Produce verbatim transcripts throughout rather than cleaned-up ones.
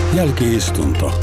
Jälki-istunto.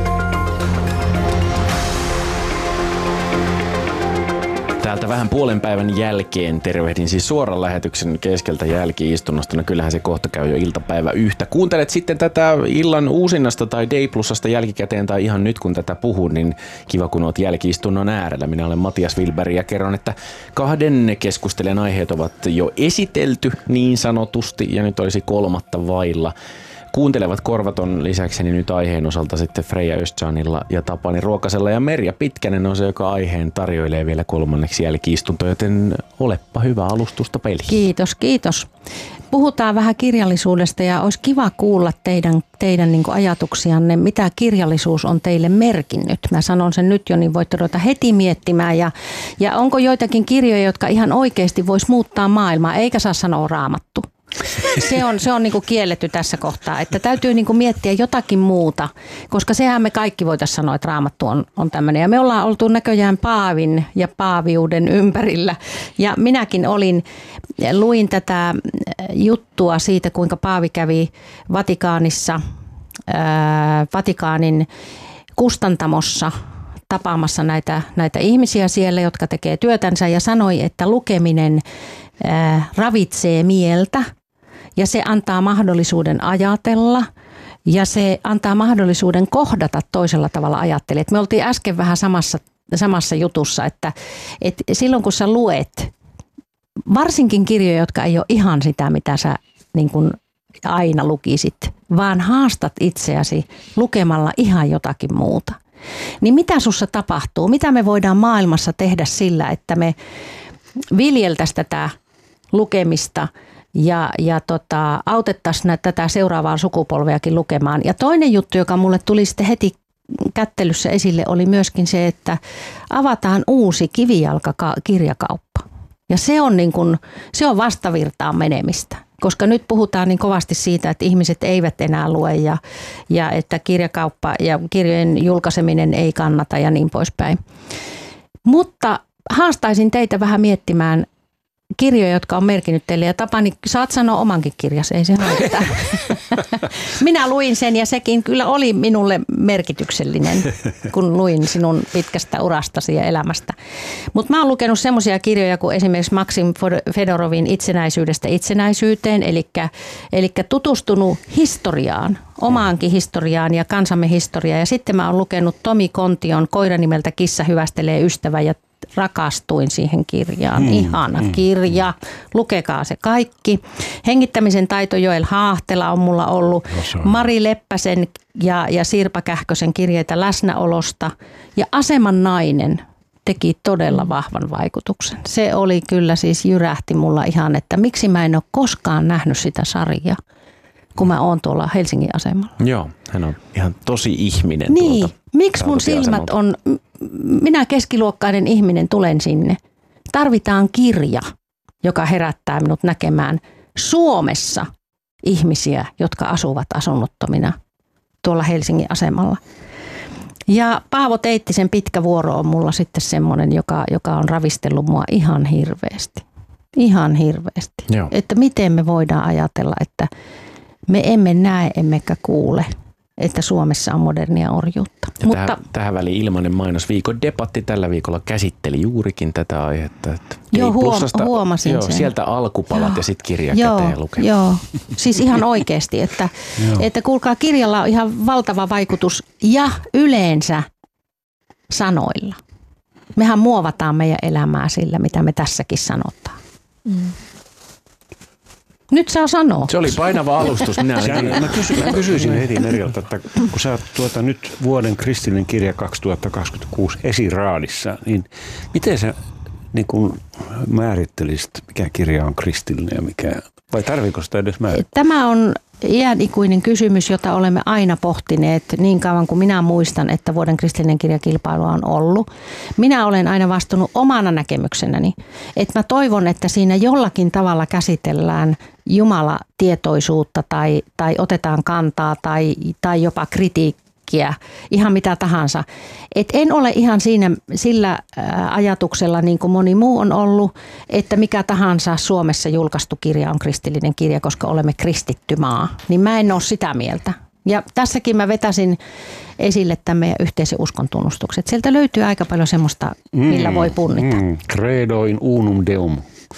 Täältä vähän puolen päivän jälkeen tervehdin siis suoran lähetyksen keskeltä jälki-istunnosta. No kyllähän se kohta käy jo iltapäivä yhtä. Kuuntelet sitten tätä illan uusinnasta tai Day Plusasta jälkikäteen tai ihan nyt kun tätä puhun, niin kiva kun oot jälki-istunnon äärellä. Minä olen Matias Wilberg ja kerron, että kahden keskustelijan aiheet ovat jo esitelty niin sanotusti ja nyt olisi kolmatta vailla. Kuuntelevat korvat on lisäkseni nyt aiheen osalta sitten Freija Östjanilla ja Tapani Ruokasella ja Merja Pitkänen on se, joka aiheen tarjoilee vielä kolmanneksi jälki-istunto, joten olepa hyvä alustusta peliin. Kiitos, kiitos. Puhutaan vähän kirjallisuudesta ja olisi kiva kuulla teidän, teidän niin kuin ajatuksianne, mitä kirjallisuus on teille merkinnyt. Mä sanon sen nyt jo, niin voitte ruveta heti miettimään ja, ja onko joitakin kirjoja, jotka ihan oikeasti vois muuttaa maailmaa, eikä saa sanoa Raamattu. Se on, se on niin kuin kielletty tässä kohtaa, että täytyy niin kuin miettiä jotakin muuta, koska sehän me kaikki voitaisiin sanoa, että Raamattu on, on tämmöinen. Ja me ollaan oltu näköjään paavin ja paaviuden ympärillä ja minäkin olin, luin tätä juttua siitä, kuinka paavi kävi Vatikaanissa, ää, Vatikaanin kustantamossa tapaamassa näitä, näitä ihmisiä siellä, jotka tekee työtänsä ja sanoi, että lukeminen ää, ravitsee mieltä. Ja se antaa mahdollisuuden ajatella ja se antaa mahdollisuuden kohdata toisella tavalla ajattelijat. Me oltiin äsken vähän samassa, samassa jutussa, että, että silloin kun sä luet, varsinkin kirjoja, jotka ei ole ihan sitä, mitä sä niin kuin aina lukisit, vaan haastat itseäsi lukemalla ihan jotakin muuta. Niin mitä sussa tapahtuu? Mitä me voidaan maailmassa tehdä sillä, että me viljeltäisiin tätä lukemista ja, ja tota, autettaisiin tätä seuraavaa sukupolveakin lukemaan. Ja toinen juttu, joka mulle tuli sitten heti kättelyssä esille, oli myöskin se, että avataan uusi kivijalkakirjakauppa. Ja se on, niin kuin, se on vastavirtaan menemistä, koska nyt puhutaan niin kovasti siitä, että ihmiset eivät enää lue ja, ja että kirjakauppa ja kirjojen julkaiseminen ei kannata ja niin poispäin. Mutta haastaisin teitä vähän miettimään kirjoja, jotka on merkinnyt teille. Ja Tapani, saat sanoa omankin kirjasi, ei se haittaa. Minä luin sen ja sekin kyllä oli minulle merkityksellinen, kun luin sinun pitkästä urastasi ja elämästä. Mutta mä oon lukenut semmoisia kirjoja kuin esimerkiksi Maksim Fedorovin Itsenäisyydestä itsenäisyyteen, eli, eli tutustunut historiaan, omaankin historiaan ja kansamme historiaan. Ja sitten mä oon lukenut Tomi Kontion Koira nimeltä Kissa hyvästelee ystävä ja rakastuin siihen kirjaan. Mm, Ihana mm, kirja. Lukekaa se kaikki. Hengittämisen taito Joel Haahtela on mulla ollut. Mari Leppäsen ja, ja Sirpa Kähkösen kirjeitä läsnäolosta. Ja Aseman nainen teki todella vahvan vaikutuksen. Se oli kyllä siis jyrähti mulla ihan, että miksi mä en ole koskaan nähnyt sitä sarjaa, kun mä oon tuolla Helsingin asemalla. Joo, hän on ihan tosi ihminen. Niin, tuolta miksi mun silmät on, minä keskiluokkainen ihminen tulen sinne. Tarvitaan kirja, joka herättää minut näkemään Suomessa ihmisiä, jotka asuvat asunnottomina tuolla Helsingin asemalla. Ja Paavo Teittisen Pitkä vuoro on mulla sitten semmoinen, joka, joka on ravistellut mua ihan hirveästi. Ihan hirveästi. Joo. Että miten me voidaan ajatella, että me emme näe emmekä kuule, että Suomessa on modernia orjuutta. Mutta tähän, tähän väliin ilmainen mainos. Viikon debatti tällä viikolla käsitteli juurikin tätä aihetta. Että joo, huom, huomasin joo, sen. Sieltä alkupalat joo, ja sitten kirja joo, käteen lukemaan. Joo, siis ihan oikeasti, että, että kuulkaa, kirjalla on ihan valtava vaikutus ja yleensä sanoilla. Mehän muovataan meidän elämää sillä, mitä me tässäkin sanotaan. Mm. Nyt saa sanoa. Se oli painava alustus. Minä Sä, mä, kysy, mä kysyisin heti Merjalta, että kun sä oot tuota nyt vuoden kristillinen kirja kaksituhattakaksikymmentäkuusi esiraadissa, niin miten sä niin kun määrittelisit, mikä kirja on kristillinen ja mikä, vai tarviiko sitä edes määrittää? Tämä on iänikuinen kysymys, jota olemme aina pohtineet niin kauan kuin minä muistan, että vuoden kristillinen kirjakilpailu on ollut. Minä olen aina vastannut omana näkemyksenäni, että mä toivon, että siinä jollakin tavalla käsitellään Jumala-tietoisuutta tai, tai otetaan kantaa tai, tai jopa kritiikkiä, ihan mitä tahansa. Et en ole ihan siinä sillä ajatuksella, niin kuin moni muu on ollut, että mikä tahansa Suomessa julkaistu kirja on kristillinen kirja, koska olemme kristitty maa. Niin mä en ole sitä mieltä. Ja tässäkin mä vetäisin esille tämän meidän yhteisen uskon tunnustukset. Sieltä löytyy aika paljon semmoista, millä voi punnita. Mm, credo in unum deum.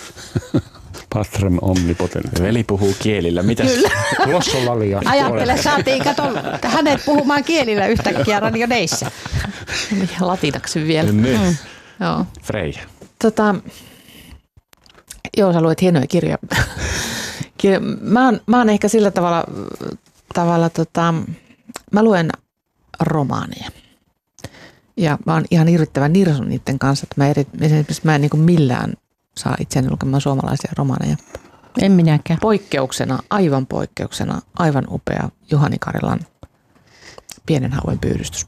Patrem omnipotens. Veli puhuu kielillä. Mitäs? Glossolalia. Ajattele, saatiin kato hänet puhumaan kielillä yhtäkkiä Radio Dayssä. Latinaksi vielä. Niin. Mm. Joo. Freija. Tota, joo, sä luet hienoja kirjoja. mä, oon, mä oon ehkä sillä tavalla, tavalla tota, mä luen romaaneja. Ja mä oon ihan hirvittävän nirsun niiden kanssa, että mä, eri, esimerkiksi mä en niin kuin millään saa itseäni lukemaan suomalaisia romaaneja. En minäkään. Poikkeuksena, aivan poikkeuksena, aivan upea Juhani Karilan Pienen hauen pyydystys,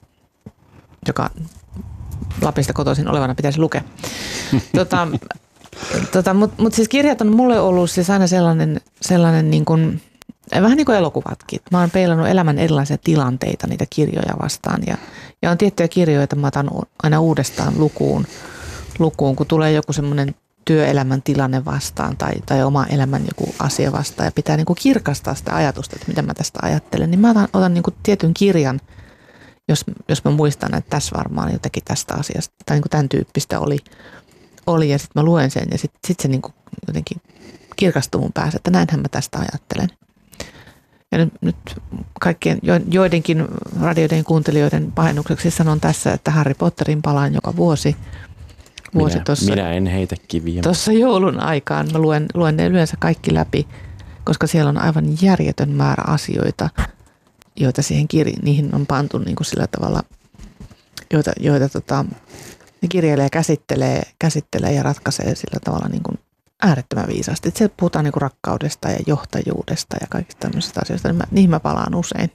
joka Lapista kotoisin olevana pitäisi lukea. tota, tota, Mutta mut siis kirjat on mulle ollut siis aina sellainen, sellainen niin kuin, vähän niin kuin elokuvatkin. Mä oon peilannut elämän erilaisia tilanteita niitä kirjoja vastaan ja, ja on tiettyjä kirjoja, joita mä otan aina uudestaan lukuun, lukuun kun tulee joku semmoinen työelämän tilanne vastaan tai, tai oma elämän joku asia vastaan ja pitää niin kuin kirkastaa sitä ajatusta, että mitä mä tästä ajattelen, niin mä otan, otan niin kuin tietyn kirjan, jos, jos mä muistan, että tässä varmaan jotakin tästä asiasta tai niin kuin tämän tyyppistä oli, oli ja sitten mä luen sen ja sitten sit se niin kuin jotenkin kirkastuu mun päässä, että näinhän mä tästä ajattelen. Ja nyt, nyt kaikkien joidenkin radioiden kuuntelijoiden pahennukseksi sanon tässä, että Harry Potterin palaan joka vuosi. vuosi minä, tossa, minä en heitä kiviä. Tuossa joulun aikaan mä luen, luen ne yleensä kaikki läpi, koska siellä on aivan järjetön määrä asioita, joita siihen kirja, niihin on pantu niin kuin sillä tavalla, joita, joita tota, ne kirjailija käsittelee, käsittelee ja ratkaisee sillä tavalla niin kuin äärettömän viisaasti. Et siellä puhutaan niin kuin rakkaudesta ja johtajuudesta ja kaikista tämmöisistä asioista. Niin mä, niihin mä palaan usein.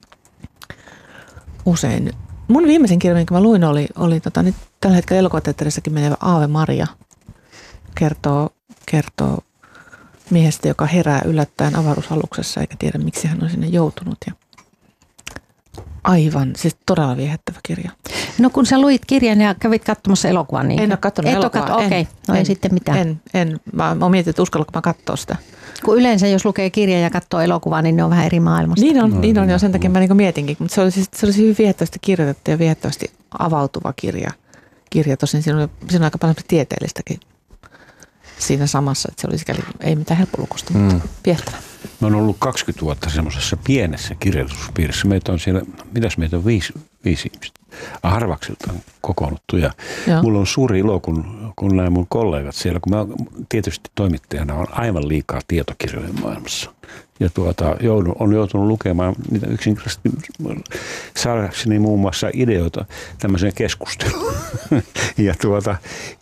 Usein. Mun viimeisen kirjan, minkä mä luin, oli, oli tota, nyt tällä hetkellä elokuvateatterissakin menevä Aave Maria. Kertoo, kertoo miehestä, joka herää yllättäen avaruusaluksessa eikä tiedä, miksi hän on sinne joutunut. Ja aivan, siis todella viehättävä kirja. No kun sä luit kirjan ja kävit katsomassa elokuvan, niin... En ole katsonut Et elokuvaa. Okei, okay. No en, ei sitten mitään. En, en. Mä, mä mietin, että uskallanko mä katsoa sitä. Kun yleensä jos lukee kirjan ja katsoo elokuvaa, niin ne on vähän eri maailmasta. Niin on, no, niin on no, ja sen takia no. mä niin mietinkin. Mutta se oli, siis, se oli hyvin viehättävästi kirjoitettu ja viehättävästi avautuva kirja. kirja. Tosin siinä oli, siinä oli aika paljon tieteellistäkin siinä samassa, että se oli sikäli ei mitään helppolukusta, mutta mm. viehättävä. Mä oon ollut kaksikymmentä vuotta semmoisessa pienessä kirjallisuuspiirissä. Meitä on siellä, mitäs meitä on viisi, viisi ihmistä, harvaksiltaan kokoonnuttu. Ja mulla on suuri ilo, kun, kun nämä mun kollegat siellä, kun mä tietysti toimittajana on aivan liikaa tietokirjojen maailmassa. Ja tuota, joudun, on joutunut lukemaan niitä yksinkertaisesti saadakseni muun muassa ideoita tämmöiseen keskusteluun. ja tuota,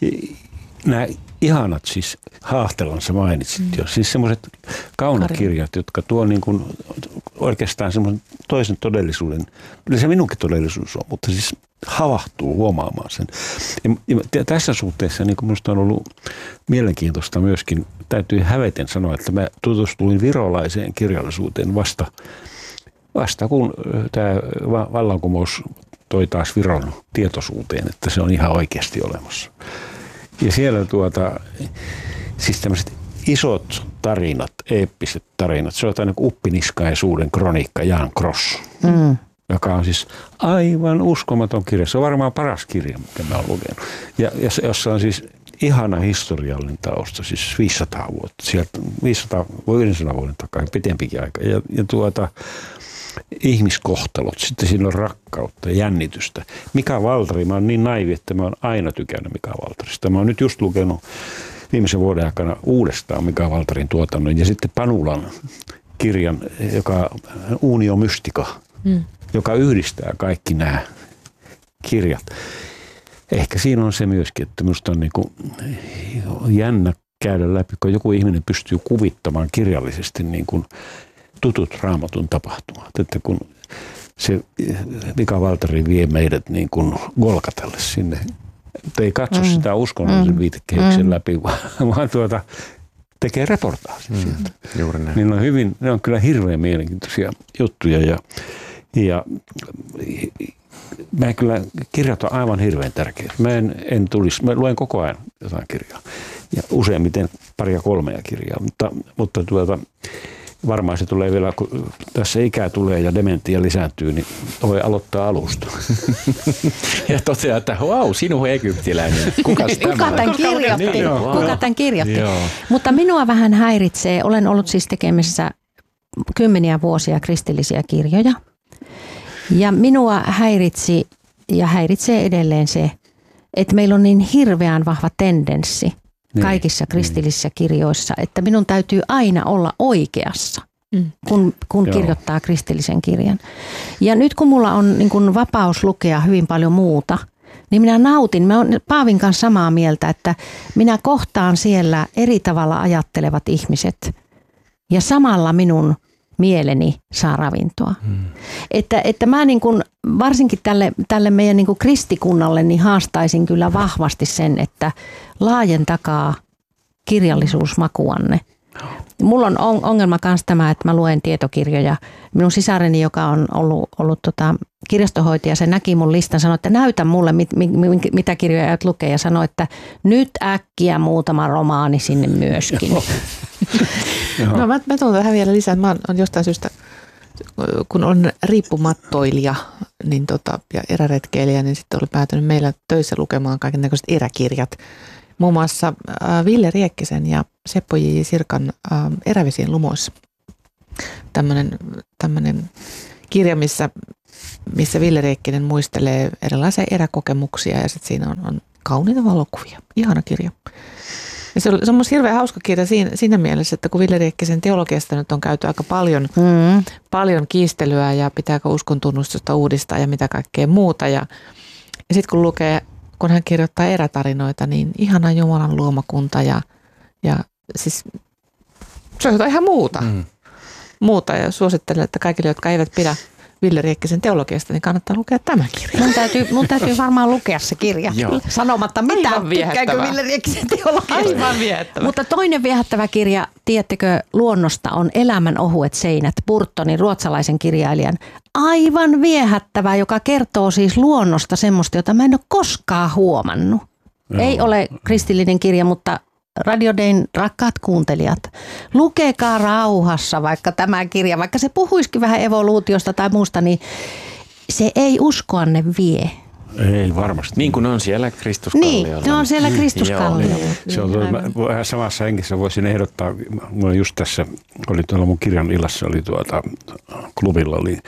nämä ihanat siis Haahtelan sä mainitsit mm. jo. Siis semmoiset kaunokirjat, jotka tuo niin kuin oikeastaan semmoisen toisen todellisuuden. Kyllä se minunkin todellisuus on, mutta siis havahtuu huomaamaan sen. Ja, ja tässä suhteessa niin kuin minusta on ollut mielenkiintoista myöskin, täytyy häveten sanoa, että mä tutustuin virolaiseen kirjallisuuteen vasta, vasta kun tämä vallankumous toi taas Viron tietoisuuteen, että se on ihan oikeasti olemassa. Ja siellä tuota, siis tämmöiset isot tarinat, eeppiset tarinat, se on jotain niin Uppiniskaisuuden kroniikka Jan Kross, mm. joka on siis aivan uskomaton kirja. Se on varmaan paras kirja, mikä mä oon lukenut. Ja, ja jossa on siis ihana historiallinen tausta, siis viisisataa vuotta, sieltä viisisataa, viisisataa vuoden takaa, pitempikin aika. Ja, ja tuota, ihmiskohtalot, sitten siinä on rakkautta ja jännitystä. Mika Valtari, mä oon niin naivi, että mä oon aina tykännyt Mika Valtarista. Mä oon nyt just lukenut viimeisen vuoden aikana uudestaan Mika Valtarin tuotannon ja sitten Panulan kirjan, joka Unio Mystica, mm. joka yhdistää kaikki nämä kirjat. Ehkä siinä on se myöskin, että minusta on niin kuin jännä käydä läpi, kun joku ihminen pystyy kuvittamaan kirjallisesti niin kuin tutut Raamatun tapahtumat. Että kun se Mika Valtari vie meidät niin kuin Golgatalle sinne, että ei katso mm. sitä uskonnollisen mm. viitekehyksen mm. läpi, vaan tuota, tekee reportaasin mm. sieltä. Juuri näin. Niin on hyvin, ne on kyllä hirveän mielenkiintoisia juttuja ja, ja mä kyllä kirjat on aivan hirveän tärkeitä. Mä en, en tulisi, mä luen koko ajan jotain kirjaa ja useimmiten paria kolmea kirjaa, mutta, mutta tuota, varmaan se tulee vielä, kun tässä ikää tulee ja dementia lisääntyy, niin voi aloittaa alusta. Ja toteaa, että vau, sinun egyptiläinen. Kukas tämä? Kuka tämän kirjoitti? Niin, wow. Kuka tämän kirjoitti? Joo. Mutta minua vähän häiritsee, olen ollut siis tekemässä kymmeniä vuosia kristillisiä kirjoja. Ja minua häiritsi ja häiritsee edelleen se, että meillä on niin hirveän vahva tendenssi niin, kaikissa kristillisissä niin. kirjoissa, että minun täytyy aina olla oikeassa, mm. kun, kun kirjoittaa kristillisen kirjan. Ja nyt kun mulla on niin kun vapaus lukea hyvin paljon muuta, niin minä nautin. Mä oon Paavin kanssa samaa mieltä, että minä kohtaan siellä eri tavalla ajattelevat ihmiset ja samalla minun mieleni saa ravintoa. Hmm. Että, että mä niin kuin, varsinkin tälle, tälle meidän niin kuin kristikunnalle niin haastaisin kyllä vahvasti sen, että laajentakaa kirjallisuusmakuanne. Mulla on ongelma myös tämä, että mä luen tietokirjoja. Minun sisareni, joka on ollut, ollut tota kirjastohoitaja, se näki mun listan, sanoi, että näytä mulle, mit, mit, mitä kirjoja aiot lukea, ja sanoi, että nyt äkkiä muutama romaani sinne myöskin. No, mä, mä tuon tähän vielä lisää. Mä oon jostain syystä, kun on riippumattoilija niin tota, ja eräretkeilijä, niin sitten oli päätynyt meillä töissä lukemaan kaikennäköiset eräkirjat. Muun muassa äh, Ville Riekkisen ja Seppo J. Sirkan äh, Erävesien lumoissa. Tämmöinen, tämmöinen kirja, missä, missä Ville Riekkinen muistelee erilaisia eräkokemuksia ja sitten siinä on, on kauniita valokuvia. Ihana kirja. Ja se on, se on musta hirveän hauska kirja siinä, siinä mielessä, että kun Ville Riekkisen teologiasta nyt on käyty aika paljon, mm. paljon kiistelyä ja pitääkö uskontunnustusta uudistaa ja mitä kaikkea muuta. Ja, ja sitten kun lukee, kun hän kirjoittaa erätarinoita, niin ihana Jumalan luomakunta ja, ja siis se on jotain ihan muuta. Mm. muuta. Ja suosittelen, että kaikille, jotka eivät pidä Ville Riekkisen teologiasta, niin kannattaa lukea tämä kirja. Mun täytyy, mun täytyy varmaan lukea se kirja sanomatta mitään, tykkääkö Ville Riekkisen teologiasta. Aivan viehättävä. Mutta toinen viehättävä kirja, tiedättekö, luonnosta on Elämän ohuet seinät, Burtonin, ruotsalaisen kirjailijan. Aivan viehättävä, joka kertoo siis luonnosta semmoista, jota mä en ole koskaan huomannut. Joo. Ei ole kristillinen kirja, mutta Radio Dayn rakkaat kuuntelijat, lukekaa rauhassa vaikka tämä kirja, vaikka se puhuisikin vähän evoluutiosta tai muusta, niin se ei uskoanne vie. Ei varmasti. Niin kuin on siellä Kristuskalliolla. Niin, se on siellä Kristuskalliolla. Se on vähän samassa hengessä voisin ehdottaa, mulla just tässä, oli tuolla mun kirjan illassa, oli tuota, klubilla oli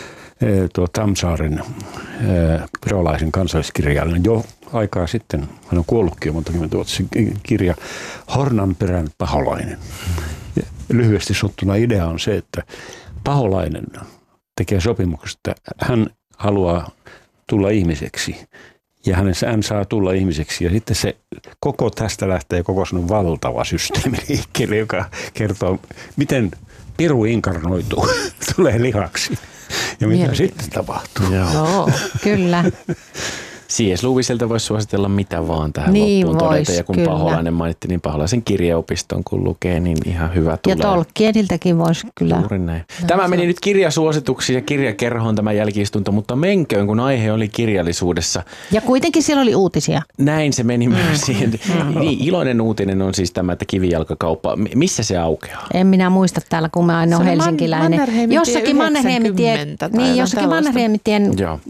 tuo Tamsaaren virolaisen kansalliskirjailija jo aikaa sitten, hän on kuollutkin jo monta kymmentä vuotta, kirja Hornanperän paholainen. Ja lyhyesti sanottuna idea on se, että paholainen tekee sopimuksesta, että hän haluaa tulla ihmiseksi ja hän saa tulla ihmiseksi ja sitten se koko tästä lähtee koko sellainen valtava systeemi liikkeelle, joka kertoo, miten piru inkarnoituu, tulee lihaksi. Ja mitä sitten tapahtuu? Joo, kyllä. C S. Lewisiltä voisi suositella mitä vaan tähän niin loppuun vois, todeta. Ja kun kyllä. Paholainen mainittiin, niin Paholaisen kirjaopiston kun lukee, niin ihan hyvä tulee. Ja Tolkieniltäkin voisi kyllä. Juuri näin. Tämä meni nyt kirjasuosituksiin ja kirjakerhoon tämä jälki-istunto, mutta menköön, kun aihe oli kirjallisuudessa. Ja kuitenkin siellä oli uutisia. Näin se meni myös siihen. Niin, iloinen uutinen on siis tämä, että kivijalkakauppa. Missä se aukeaa? En minä muista täällä, kun mä aina olen helsinkiläinen. Jossakin Mannerheimitien, niin jossakin Mannerheimitien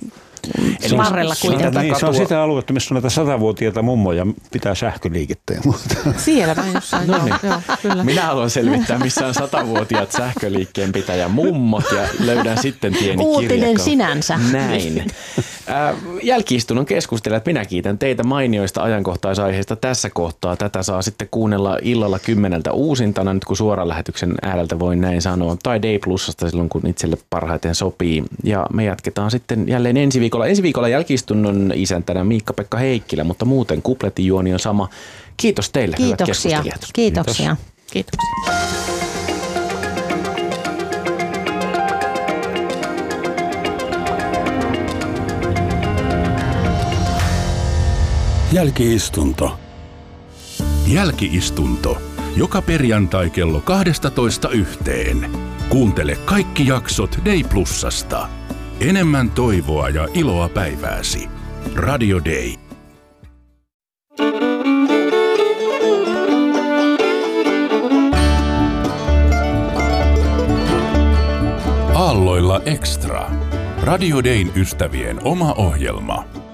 varrella kuitenkin. Niin, se on sitä aluetta, missä on näitä satavuotiaita mummoja, pitää sähköliikettä ja muuta. Siellä vähän jossain. No niin. Joo, kyllä. Minä haluan selvittää, missä on satavuotiaat sähköliikkeen pitäjä mummot ja löydän sitten tieni kirjakauppa. Uutinen sinänsä. Näin. Äh, jälki-istunnon keskustelijat, minä kiitän teitä mainioista ajankohtaisaiheista tässä kohtaa. Tätä saa sitten kuunnella illalla kymmeneltä uusintana, nyt kun suoran lähetyksen ääreltä voin näin sanoa, tai Day Plusasta silloin, kun itselle parhaiten sopii. Ja me jatketaan sitten jälleen ensi viikolla. Ensi viikolla jälki-istunnon isäntänä Miikka-Pekka Heikkilä, mutta muuten kuplettijuoni on sama. Kiitos teille, Kiitoksia. hyvät keskustelijat. Kiitoksia. Kiitos. Jälki-istunto. Jälki-istunto. Joka perjantai kello kaksitoista yhteen. Kuuntele kaikki jaksot Day Plusasta. Enemmän toivoa ja iloa päivääsi. Radio Day. Aalloilla Extra. Radio Dayn ystävien oma ohjelma.